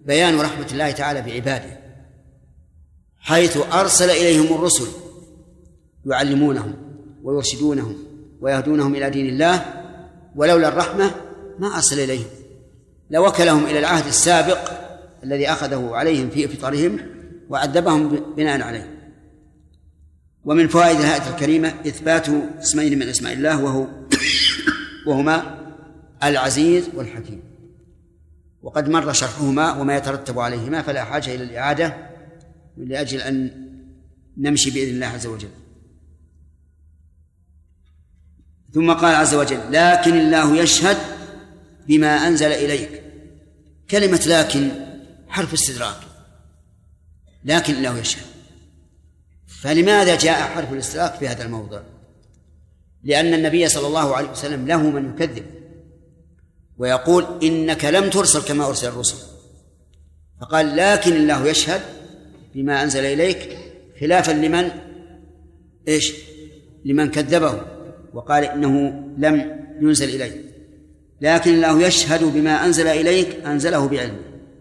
بيان رحمة الله تعالى بعباده، حيث أرسل إليهم الرسل يعلمونهم ويرشدونهم ويهدونهم إلى دين الله، ولولا الرحمة ما أرسل إليهم، لوكلهم إلى العهد السابق الذي أخذه عليهم في فطرهم وعذبهم بناء عليه. ومن فوائد الآية الكريمة إثبات اسمين من أسماء الله وهما العزيز والحكيم، وقد مر شرحهما وما يترتب عليهما، فلا حاجة إلى الإعادة لأجل أن نمشي بإذن الله عز وجل. ثم قال عز وجل: لكن الله يشهد بما أنزل إليك. كلمة لكن حرف استدراك، لكن الله يشهد. فلماذا جاء حرف الاستدراك في هذا الموضع؟ لأن النبي صلى الله عليه وسلم له من يكذب ويقول إنك لم ترسل كما أرسل الرسل، فقال لكن الله يشهد بما أنزل إليك، خلافا لمن لمن كذبه وقال إنه لم ينزل إليه. لكن الله يشهد بما أنزل إليك، أنزله بعلمه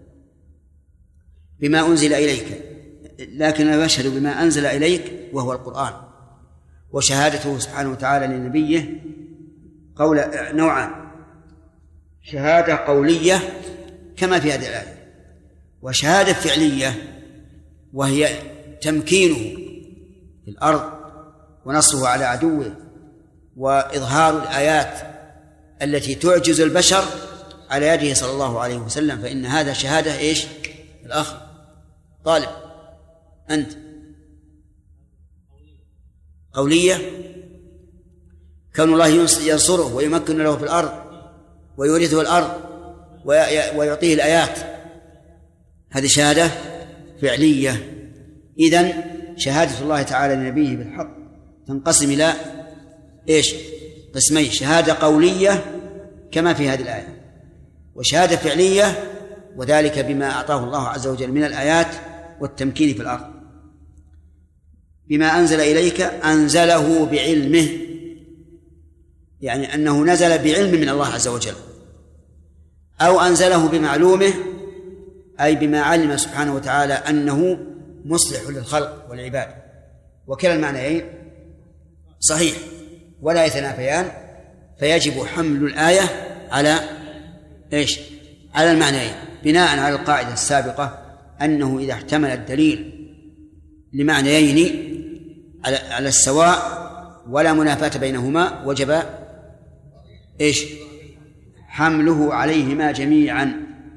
بما أنزل إليك، لكن الله يشهد بما أنزل إليك وهو القرآن. وشهادته سبحانه وتعالى لنبيه قول نوعان: شهادة قولية كما في هذه الآية، وشهادة فعلية وهي تمكينه في الأرض ونصره على عدوه وإظهار الآيات التي تعجز البشر على يده صلى الله عليه وسلم. فإن هذا شهادة الأخ طالب أنت قولية، كون الله ينصره ويمكن له في الأرض ويورثه الأرض ويعطيه الآيات، هذه شهادة فعلية. إذن شهادة الله تعالى لنبيه بالحق تنقسم إلى قسمين: شهادة قولية كما في هذه الآية، وشهادة فعلية، وذلك بما أعطاه الله عز وجل من الآيات والتمكين في الأرض. بما أنزل إليك أنزله بعلمه، يعني أنه نزل بعلم من الله عز وجل، أو أنزله بمعلومه، أي بما علم سبحانه وتعالى أنه مصلح للخلق والعباد. وكلا المعنيين صحيح ولا يتنافيان، فيجب حمل الآية على على المعنيين، بناء على القاعدة السابقة أنه إذا احتمل الدليل لمعنيين على السواء ولا منافاة بينهما وجب حمله عليهما جميعا.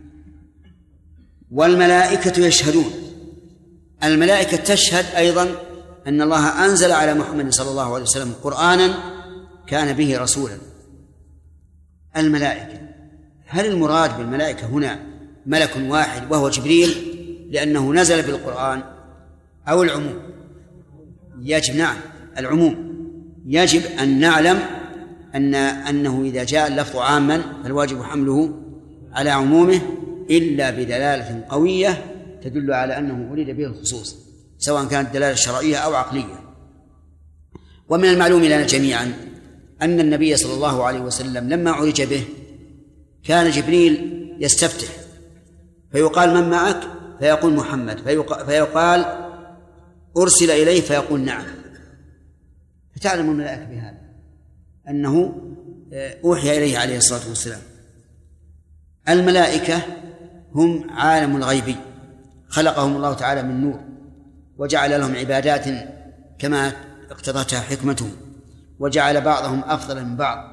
والملائكة يشهدون، الملائكة تشهد أيضا أن الله أنزل على محمد صلى الله عليه وسلم قرآنا كان به رسولا. الملائكة، هل المراد بالملائكة هنا ملك واحد وهو جبريل لأنه نزل بالقرآن، أو العموم؟ يجب نعم العموم. يجب أن نعلم أنه إذا جاء اللفظ عاما فالواجب حمله على عمومه إلا بدلالة قوية تدل على أنه أريد به الخصوص، سواء كانت دلالة شرعية أو عقلية. ومن المعلوم لنا جميعا أن النبي صلى الله عليه وسلم لما عرج به كان جبريل يستفتح فيقال: من معك؟ فيقول: محمد. فيقال: أرسل إليه؟ فيقول: نعم. فتعلم الملائكة بهذا أنه أوحي إليه عليه الصلاة والسلام. الملائكة هم عالم الغيبي، خلقهم الله تعالى من نور، وجعل لهم عبادات كما اقتضتها حكمته، وجعل بعضهم أفضل من بعض،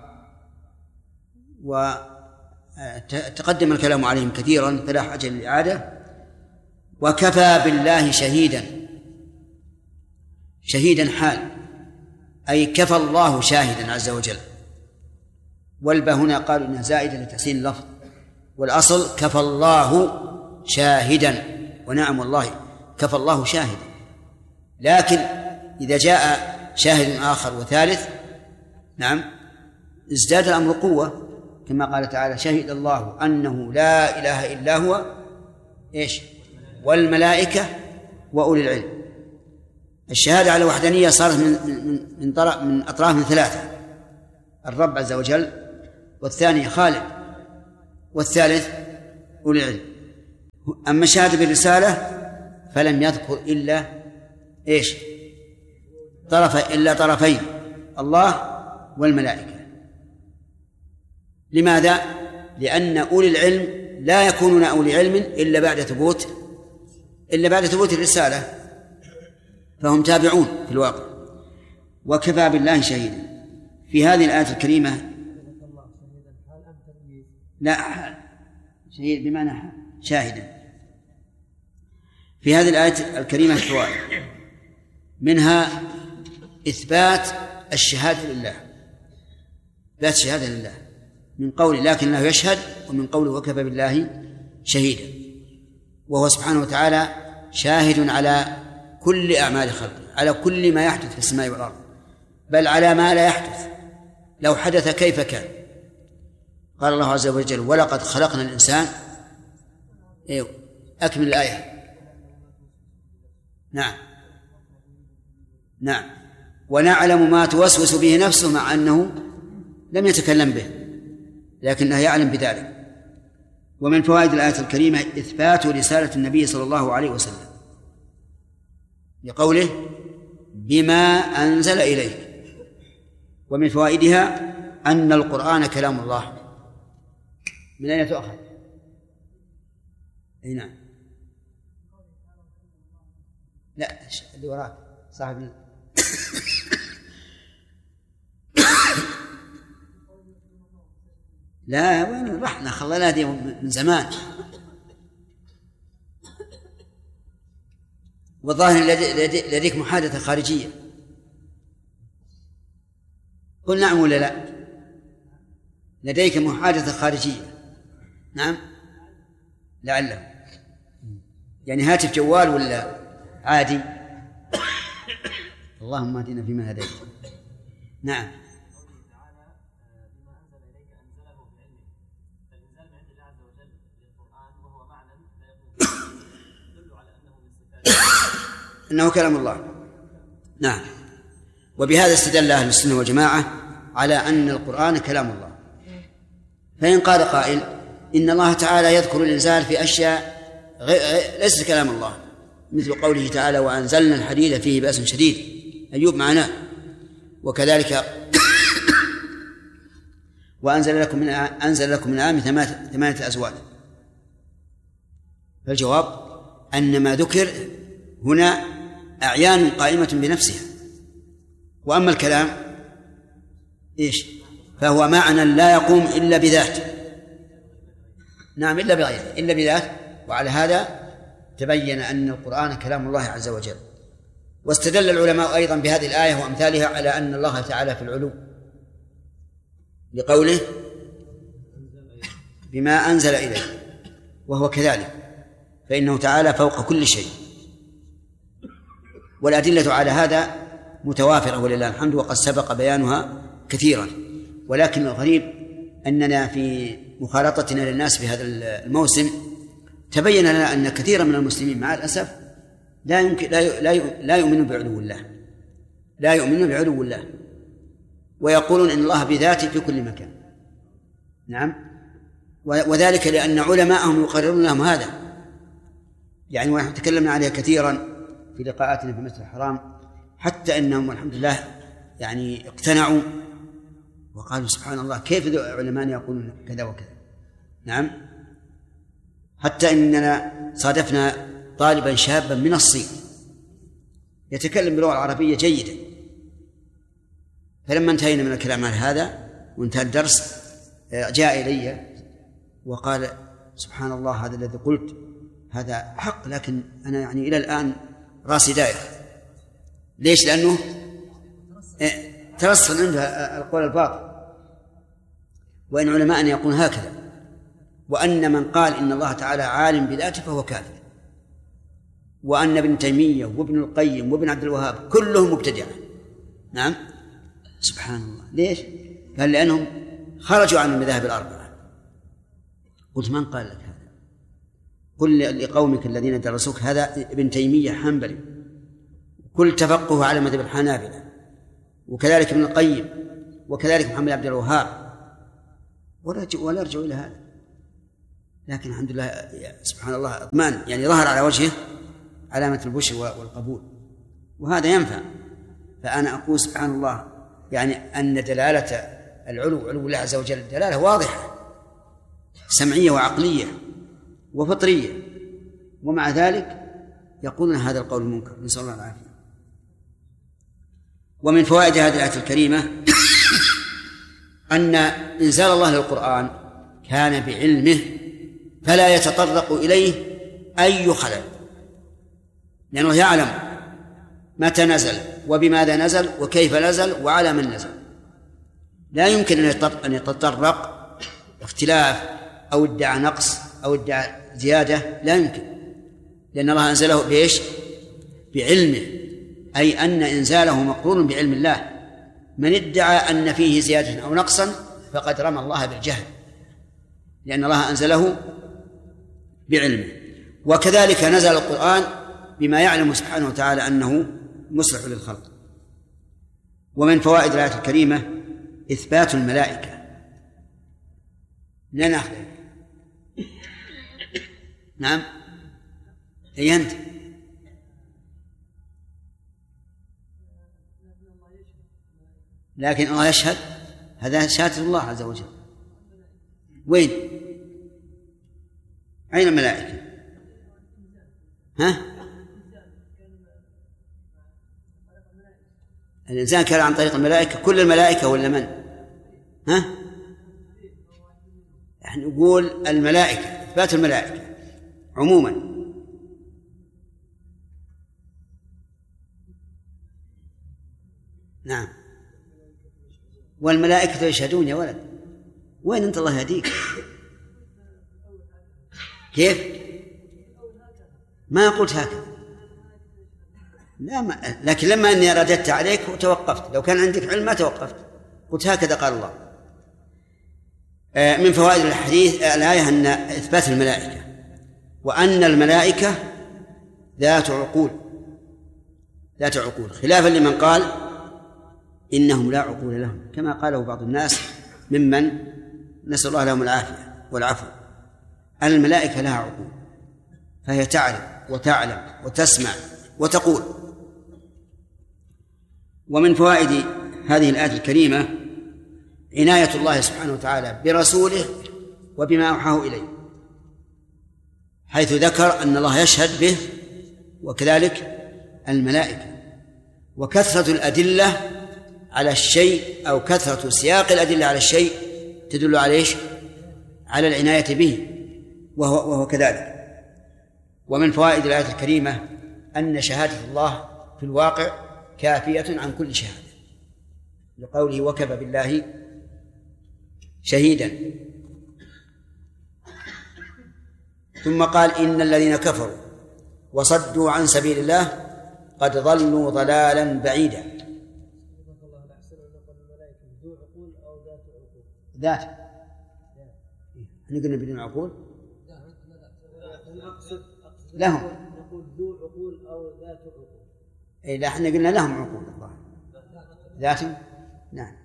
وتقدم الكلام عليهم كثيرا فلا حاجة للإعادة. وكفى بالله شهيدا حال، أي كفى الله شاهدا عز وجل. والباء هنا قالوا إنها زائدة لتحسين اللفظ، والأصل كفى الله شاهدا، ونعم والله كفى الله شاهدا. لكن إذا جاء شاهد آخر وثالث نعم ازداد الأمر قوة، كما قال تعالى: شهد الله أنه لا إله إلا هو والملائكة وأولي العلم. الشهادة على وحدانية صارت من أطراف ثلاثة: الرب عز وجل، والثاني خالق، والثالث أولي العلم. أما الشهادة بالرسالة فلم يذكر إلا إيش؟ طرفين، الله والملائكة. لماذا؟ لأن أولي العلم لا يكونون أولي علم إلا بعد ثبوت الرسالة، فهم تابعون في الواقع. وكفى بالله شهيدا. في هذه الآية الكريمة لا شهيد بمعنى شاهدا. في هذه الآية الكريمة فوائد، منها إثبات الشهادة لله، إثبات الشهادة لله من قول لكنه يشهد، ومن قوله وكفى بالله شهيدا، وهو سبحانه وتعالى شاهد على كل أعمال خلقه، على كل ما يحدث في السماء والأرض، بل على ما لا يحدث لو حدث كيف كان. قال الله عز وجل ولقد خلقنا الإنسان. أكمل الآية. نعم ونعلم ما توسوس به نفسه، مع أنه لم يتكلم به لكنه يعلم بذلك. ومن فوائد الآية الكريمة إثبات رسالة النبي صلى الله عليه وسلم لقوله بما أنزل إليك. ومن فوائدها أن القرآن كلام الله. من أين تؤخذ؟ أي نعم. لا اللي وراك صاحب لا وين رحنا، خلنا دي من زمان. والظاهر لديك محادثة خارجية. قل نعم ولا لا؟ لديك محادثة خارجية. نعم لعله يعني هاتف جوال ولا عادي؟ اللهم اهدنا فيمن هديت. نعم إنه كلام الله. نعم. وبهذا استدل أهل السنة والجماعة على أن القرآن كلام الله. فإن قال قائل إن الله تعالى يذكر الإنزال في أشياء ليست كلام الله، مثل قوله تعالى وأنزلنا الحديد فيه بأس شديد، أيوب معناه، وكذلك وأنزل لكم من الأنعام 8 أزواج. فالجواب أن ما ذكر هنا أعيان قائمة بنفسها، وأما الكلام إيش؟ فهو معنى لا يقوم إلا بذات. نعم إلا بغيره، إلا بذات. وعلى هذا تبين أن القرآن كلام الله عز وجل. واستدل العلماء أيضا بهذه الآية وأمثالها على أن الله تعالى في العلو لقوله بما أنزل إليه، وهو كذلك، فإنه تعالى فوق كل شيء. والأدلة على هذا متوافرة ولله الحمد، وقد سبق بيانها كثيرا. ولكن الغريب أننا في مخالطتنا للناس في هذا الموسم تبين لنا أن كثيرا من المسلمين مع الأسف لا يؤمنون بعلو الله، لا يؤمنون بعلو الله، ويقولون إن الله بذاته في كل مكان. نعم. وذلك لأن علماءهم يقررون لهم هذا. يعني ونحن تكلمنا عليها كثيرا في لقاءاتنا في المسجد الحرام، حتى إنهم والحمد لله يعني اقتنعوا وقالوا سبحان الله كيف علماء يقولون كذا وكذا. نعم. حتى إننا صادفنا طالبا شابا من الصين يتكلم باللغة العربية جيدا، فلما انتهينا من الكلام على هذا وانتهى الدرس جاء إلي وقال سبحان الله هذا الذي قلت هذا حق، لكن أنا يعني إلى الآن راسي دائر. ليش؟ لأنه ترسل عنده القول الباطل. وإن علماء يقول هكذا، وأن من قال إن الله تعالى عالم بذاته فهو كافر، وأن ابن تيمية وابن القيم وابن عبد الوهاب كلهم مبتدعة. نعم سبحان الله. ليش؟ قال لأنهم خرجوا عن المذاهب الأربعة. قلت من قال لك هذا؟ قل لقومك الذين درسوك هذا ابن تيمية حنبلي، كل تفقه على مذهب الحنابلة، وكذلك ابن القيم، وكذلك محمد عبد الوهاب، ولا يرجع إلى هذا. لكن الحمد لله سبحان الله اطمئن، يعني ظهر على وجهه علامة البشر والقبول، وهذا ينفع. فأنا أقول سبحان الله، يعني أن دلالة العلو، علو الله عز وجل، دلالة واضحة سمعية وعقلية وفطرية، ومع ذلك يقولون هذا القول المنكر، نسأل الله العافية. ومن فوائد هذه الآية الكريمة أن إنزال الله للقرآن كان بعلمه فلا يتطرق إليه أي خلل، لأنه يعلم متى نزل وبماذا نزل وكيف نزل وعلى من نزل. لا يمكن أن يتطرق اختلاف أو ادعى نقص أو ادعى زيادة، لا يمكن، لأن الله أنزله بإيش؟ بعلمه، أي أن إنزاله مقرون بعلم الله. من ادعى أن فيه زيادة أو نقصا فقد رمى الله بالجهل، لأن الله أنزله بعلمه. وكذلك نزل القرآن بما يعلم سبحانه وتعالى أنه مصلح للخلق. ومن فوائد الآية الكريمة إثبات الملائكة. لا نأخذ. نعم، أي أنت؟ لكن الله يشهد، هذا شهادة الله عز وجل. وين؟ أين الملائكة؟ ها؟ الإنسان كان عن طريق الملائكة، كل الملائكة ولا من؟ ها؟ نحن نقول الملائكة، إثبات الملائكة عموما. نعم، والملائكة يشهدون يا ولد. وين أنت الله يهديك؟ كيف؟ ما قلت هكذا، لا لكن لما أني رددت عليك وتوقفت، لو كان عندك علم ما توقفت، قلت هكذا قال الله. من فوائد الحديث الآية أن إثبات الملائكة، وأن الملائكة ذات عقول، ذات عقول، خلافا لمن قال إنهم لا عقول لهم، كما قاله بعض الناس ممن نسأل الله لهم العافية والعفو. الملائكة لها عقول، فهي تعرف وتعلم وتسمع وتقول. ومن فوائد هذه الآية الكريمة عناية الله سبحانه وتعالى برسوله وبما أوحاه إليه، حيث ذكر أن الله يشهد به وكذلك الملائكة. وكثرة الأدلة على الشيء أو كثرة سياق الأدلة على الشيء تدل على إيش؟ على العناية به، وهو كذلك. ومن فوائد الآية الكريمة أن شهادة الله في الواقع كافية عن كل شهادة، لقوله وكفى بالله شهيدا. ثم قال إن الذين كفروا وصدوا عن سبيل الله قد ضلوا ضلالا بعيدا. ذات نقول بدون عقول لهم، نقول ذو عقول أو ذات عقول. إيه لا، احنا قلنا لهم عقول الله ذات. نعم.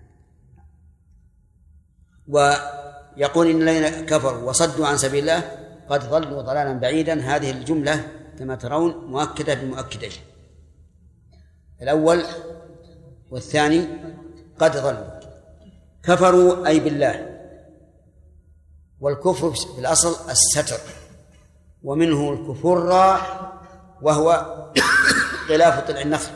ويقول إن الذين كفروا وصدوا عن سبيل الله قد ضلوا ضلالا بعيدا. هذه الجملة كما ترون مؤكدة بمؤكدين، الأول والثاني قد ضلوا. كفروا أي بالله، والكفر في الأصل الستر، ومنه الكفر وهو غلاف طلع النخل،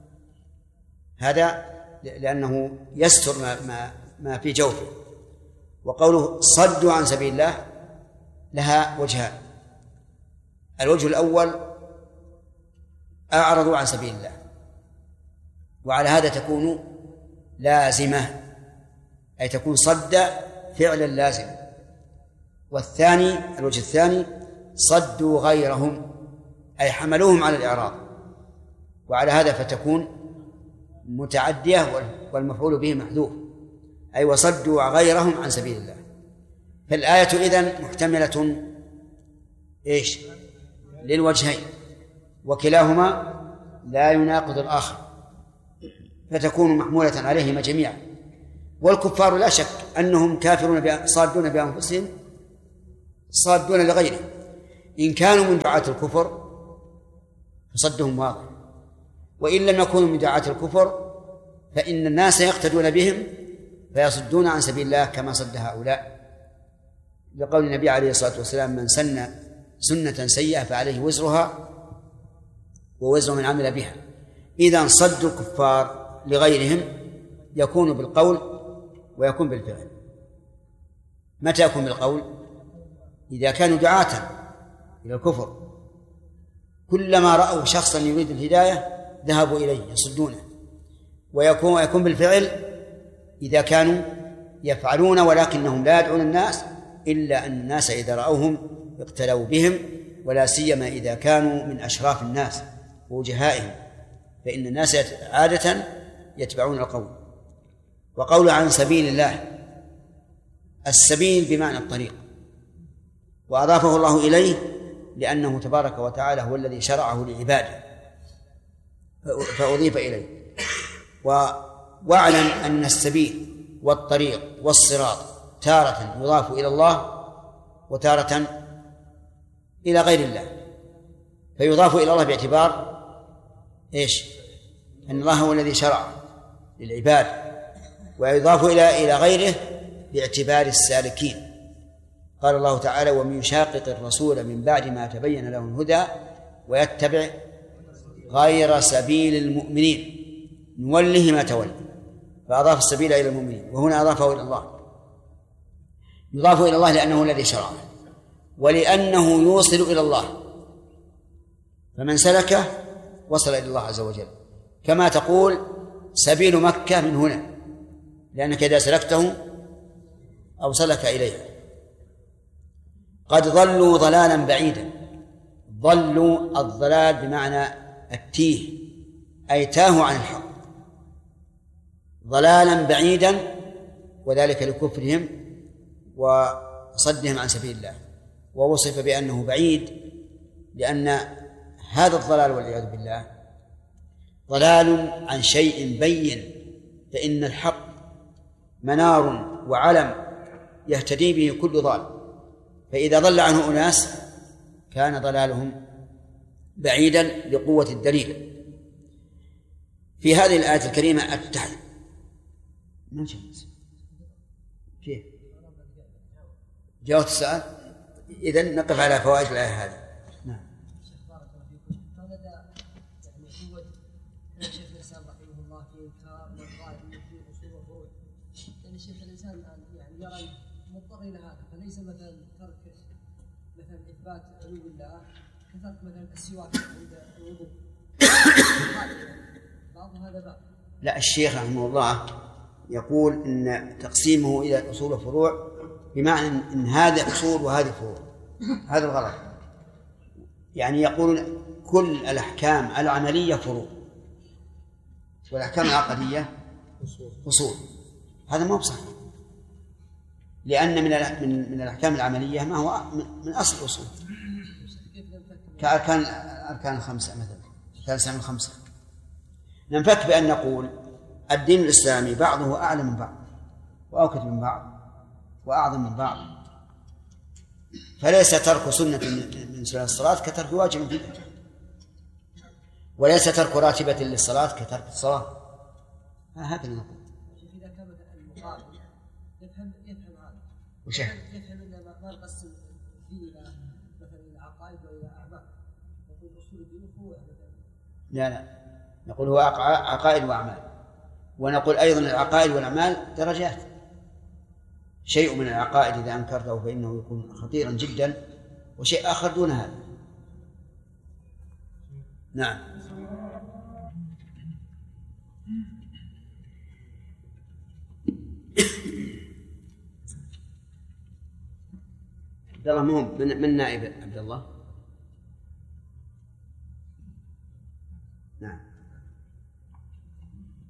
هذا لأنه يستر ما في جوفه. وقوله صدوا عن سبيل الله لها وجهان. الوجه الأول أعرضوا عن سبيل الله، وعلى هذا تكون لازمة، أي تكون صد فعلا لازم. والثاني الوجه الثاني صدوا غيرهم، أي حملوهم على الإعراض، وعلى هذا فتكون متعدية والمفعول به محذوف، أي وصدوا غيرهم عن سبيل الله. فالآية إذن محتملة إيش؟ للوجهين، وكلاهما لا يناقض الآخر، فتكون محمولة عليهما جميعا. والكفار لا شك أنهم كافرون صادون بأنفسهم صادون لغيره. إن كانوا من دعاة الكفر فصدهم واضح، وإن لم يكونوا من دعاة الكفر فإن الناس يقتدون بهم فيصدون عن سبيل الله كما صد هؤلاء، لقول النبي عليه الصلاة والسلام: من سن سنة سيئة فعليه وزرها ووزر من عمل بها. إذن صد الكفار لغيرهم يكون بالقول ويكون بالفعل. متى يكون بالقول؟ إذا كانوا دعاة إلى الكفر، كلما رأوا شخصا يريد الهداية ذهبوا إليه يصدونه. ويكون بالفعل إذا كانوا يفعلون ولكنهم لا يدعون الناس، إلا أن الناس إذا رأوهم اقتلوا بهم، ولا سيما إذا كانوا من أشراف الناس ووجهائهم، فإن الناس عادة يتبعون القول. وقول عن سبيل الله، السبيل بمعنى الطريق، وأضافه الله إليه لأنه تبارك وتعالى هو الذي شرعه لعباده فأضيف إليه. واعلم أن السبيل والطريق والصراط تارة يضاف إلى الله وتارة إلى غير الله. فيضاف إلى الله باعتبار إيش؟ أن الله هو الذي شرع للعباد، ويضاف إلى غيره باعتبار السالكين. قال الله تعالى: ومن يشاقق الرسول من بعد ما تبين له الهدى ويتبع غير سبيل المؤمنين نوله ما تولى. فأضاف السبيل إلى المؤمنين، وهنا أضافه إلى الله. يضاف إلى الله لأنه الذي شرعه، ولأنه يوصل إلى الله، فمن سلكه وصل إلى الله عز وجل. كما تقول سبيل مكة من هنا، لأنك إذا سلكته أوصلك إليها. قد ضلوا ضلالا بعيدا. ضلوا الضلال بمعنى التيه، أي تاهوا عن الحق ضلالا بعيدا، وذلك لكفرهم وصدهم عن سبيل الله. ووصف بأنه بعيد لأن هذا الضلال والعياذ بالله ضلال عن شيء بين، فإن الحق منار وعلم يهتدي به كل ضال، فإذا ضل عنه أناس كان ضلالهم بعيدا لقوة الدليل. في هذه الآية الكريمة التحذير. كيف جاوبت السؤال؟ إذن نقف على فوائد الآية هذه. نعم. شيخ الإسلام رحمه الله في إنكار والقائد في أصول وفروع، يعني شيخ الإنسان يعني يرى مضطر إلى هذا، فليس مثلا ترك مثلا إثبات علو الله كترك مثلا السواك عند الوضوء بعض هذا بعض. لا، الشيخ رحمه الله يقول إن تقسيمه إلى أصول وفروع بمعنى إن هذا أصول وهذه فروع، هذا الغلط. يعني يقول كل الأحكام العملية فروع والأحكام العقدية أصول. هذا ما هو صحيح، لأن من الأحكام العملية ما هو من أصل الأصول، كأركان الخمسة مثلا، كالأركان الخمسة. ننفك بأن نقول الدين الإسلامي بعضه أعلى من بعض وأوكد من بعض وأعظم من بعض، فليس ترك سنة من سنن الصلاة كترك واجب فيها، وليس ترك راتبة للصلاة كترك الصلاة. هكذا نقول. إذا كان المقابل يفهم هذا يفهم أن ما نقسم الدين إلى مثلا إلى عقائد وإلى أعمال، نقول أصول الدين فروع. لا نقول هو عقائد وأعمال، ونقول أيضا العقائد والأعمال درجات. شيء من العقائد إذا أنكرته فإنه يكون خطيرا جدا، وشيء آخر دون هذا. نعم. عبد الله مهم من نائب عبد الله. نعم.